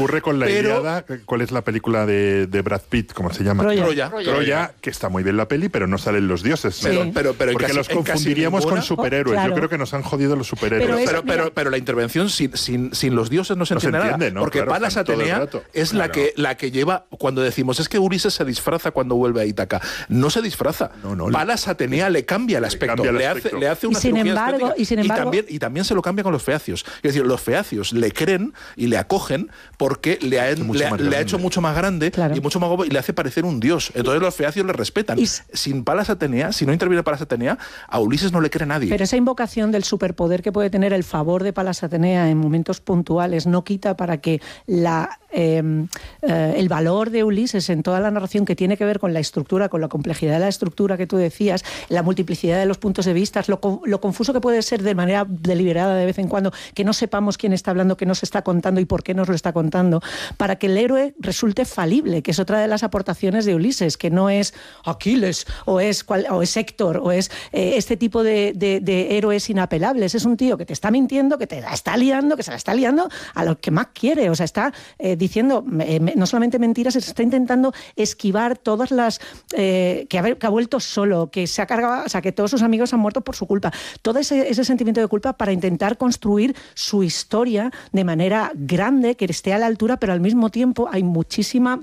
ocurre con la Ilíada. ¿Cuál es la película de Brad Pitt? ¿Cómo se llama? Troya, que está muy bien la peli, pero no salen los dioses. Pero porque los confundiríamos con superhéroes. Claro. Yo creo que nos han jodido los superhéroes. Pero la intervención sin los dioses no se entiende nada. ¿No? Porque claro, Palas Atenea es la que lleva, cuando decimos, es que Ulises se disfraza cuando vuelve a Ítaca. No se disfraza. Palas Atenea le cambia el aspecto. Le hace una cirugía estética. Y también se lo cambia con los feacios. Es decir, los feacios le creen y le acogen porque le ha hecho mucho más grande y mucho más guapo y le hace parecer un dios. Entonces los feacios le respetan. Sin Palas Atenea, si no interviene Palas Atenea, a Ulises no le cree nadie. Pero esa invocación del superpoder que puede tener el favor de Palas Atenea en momentos puntuales no quita para que el valor de Ulises en toda la narración, que tiene que ver con la estructura, con la complejidad de la estructura que tú decías, la multiplicidad de los puntos de vista, lo confuso que puede ser de manera deliberada de vez en cuando, que no sepamos quién está hablando, qué nos está contando y por qué nos lo está contando, para que el héroe resulte falible, que es otra de las aportaciones de Ulises, que no es Aquiles o es Héctor o es este tipo de héroes inapelables. Es un tío que te está mintiendo, que te la está liando, que se la está liando a lo que más quiere. O sea, está diciendo no solamente mentiras, se está intentando esquivar todas las que ha vuelto solo, que se ha cargado, o sea, que todos sus amigos han muerto por su culpa. Todo ese sentimiento de culpa para intentar construir su historia de manera grande, que esté a la altura, pero al mismo tiempo hay muchísimas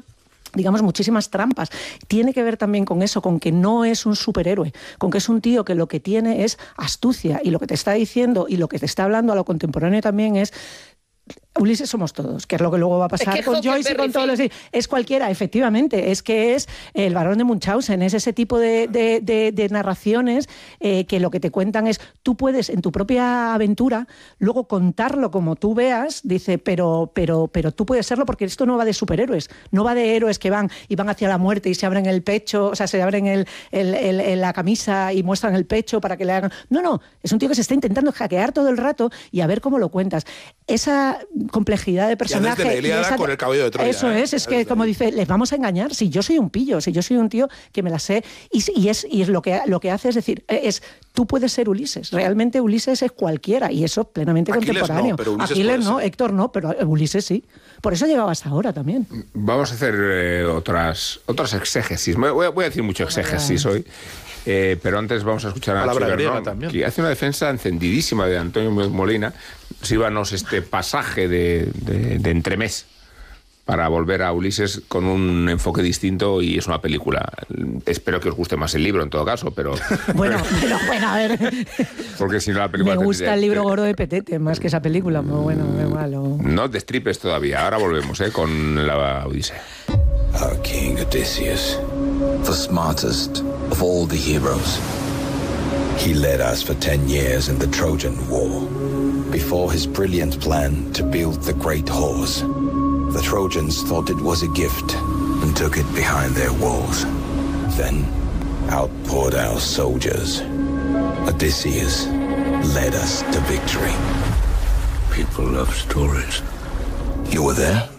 trampas. Tiene que ver también con eso, con que no es un superhéroe, con que es un tío que lo que tiene es astucia, y lo que te está diciendo y lo que te está hablando a lo contemporáneo también es: Ulises somos todos, que es lo que luego va a pasar con Joyce y con todos los... Es cualquiera, efectivamente, es que es el Barón de Munchausen, es ese tipo de narraciones que lo que te cuentan es, tú puedes en tu propia aventura luego contarlo como tú veas, dice, pero tú puedes serlo, porque esto no va de superhéroes, no va de héroes que van hacia la muerte y se abren el pecho, o sea, se abren la camisa y muestran el pecho para que le hagan... No, es un tío que se está intentando hackear todo el rato y a ver cómo lo cuentas. Esa complejidad de personaje. Ya desde la Ilíada con el caballo de Troya. Eso es que como dice, les vamos a engañar, si yo soy un pillo, si yo soy un tío que me la sé, y lo que hace es decir, tú puedes ser Ulises, realmente Ulises es cualquiera, y eso plenamente Aquiles contemporáneo. Aquiles no, Héctor no, pero Ulises sí. Por eso ha llegado hasta ahora también. Vamos a hacer otras exégesis. Voy a decir mucho exégesis hoy. Pero antes vamos a escuchar a Nacho Guerrero, que hace una defensa encendidísima de Antonio Molina. Síbanos este pasaje de entremés para volver a Ulises con un enfoque distinto, y es una película. Espero que os guste más el libro, en todo caso, pero... Bueno, a ver... Porque si no, la película... Me gusta el libro gordo de Petete, más que esa película, muy bueno, muy malo. No destripes todavía, ahora volvemos con la Odisea. Our king Odysseus, the smartest of all the heroes. He led us for 10 years in the Trojan War, before his brilliant plan to build the great horse. The Trojans thought it was a gift and took it behind their walls. Then out poured our soldiers. Odysseus led us to victory. People love stories. You were there?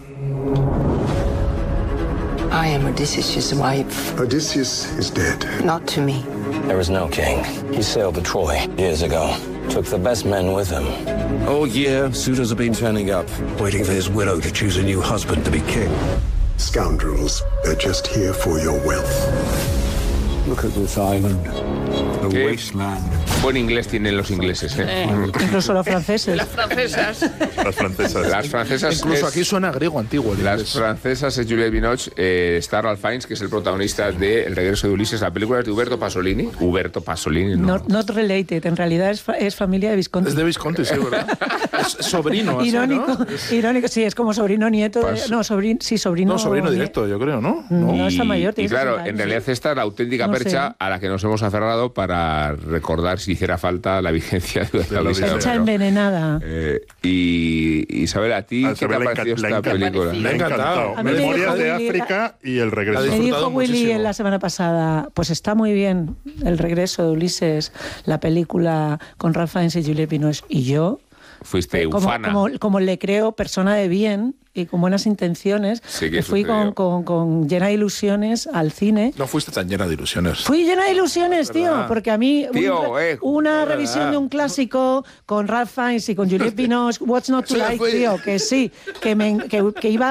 I am Odysseus' wife. Odysseus is dead. Not to me. There is no king. He sailed to Troy years ago. Took the best men with him. All year, suitors have been turning up, waiting for his widow to choose a new husband to be king. Scoundrels, they're just here for your wealth. Look at this island. The wasteland. Buen inglés tienen los ingleses, Incluso los franceses. Las francesas. Incluso aquí suena griego antiguo. Las francesas es Juliette Binoche, está Ralph Fiennes, que es el protagonista de El regreso de Ulises. La película es de Uberto Pasolini. ¿No? Not related, en realidad es familia de Visconti. Es de Visconti, sí, ¿verdad? Es sobrino. Irónico, ¿no? Irónico, sí, es como sobrino nieto. Sobrino. No, sobrino directo, yo creo, ¿no? No está mayor. Y claro, en realidad esta es la auténtica percha a la que nos hemos aferrado para recordar, si hiciera falta, la vigencia de la Odisea. Hecha envenenada. Y Isabel, ¿a ti qué te ha parecido esta película? Me ha encantado. Memorias de África y El regreso. Me dijo Willy la semana pasada, pues está muy bien El regreso de Ulises, la película con Ralph Fiennes y Juliette Binoche. Y yo... Fuiste ufana. Como le creo persona de bien y con buenas intenciones, que fui con llena de ilusiones al cine. No fuiste tan llena de ilusiones. Fui llena de ilusiones, tío, porque a mí una revisión de un clásico con Ralph Fiennes y con Juliette Binoche, What's Not to Like, tío, que sí, que iba